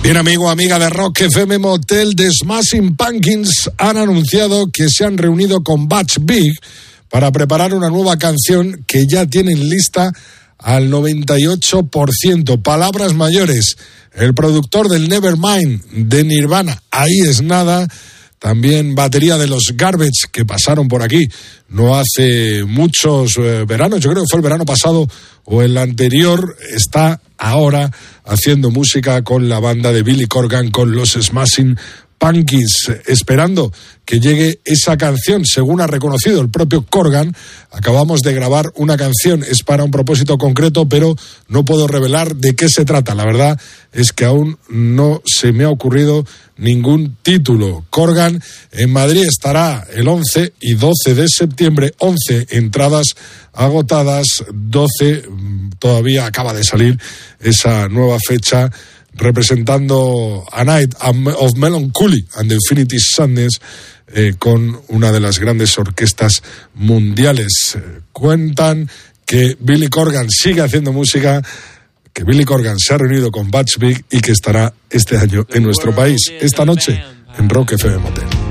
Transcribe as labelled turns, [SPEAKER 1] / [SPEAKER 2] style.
[SPEAKER 1] Bien, amigo, amiga de Rock FM Motel, The Smashing Pumpkins han anunciado que se han reunido con Butch Vig para preparar una nueva canción que ya tienen lista al 98%. Palabras mayores. El productor del Nevermind de Nirvana, Ahí es nada. También batería de los Garbage, que pasaron por aquí no hace muchos veranos, yo creo que fue el verano pasado o el anterior, está ahora haciendo música con la banda de Billy Corgan, con los Smashing Pumpkins, esperando que llegue esa canción. Según ha reconocido el propio Corgan, acabamos de grabar una canción, es para un propósito concreto, pero no puedo revelar de qué se trata. La verdad es que aún no se me ha ocurrido ningún título. Corgan en Madrid estará el 11 y 12 de septiembre, 11 entradas agotadas, 12 todavía acaba de salir esa nueva fecha, representando A Night of Melancholy and Infinity Sadness, con una de las grandes orquestas mundiales. Cuentan que Billy Corgan sigue haciendo música, que Billy Corgan se ha reunido con Butch Vig y que estará este año en nuestro país, esta noche en Rock FM Motel.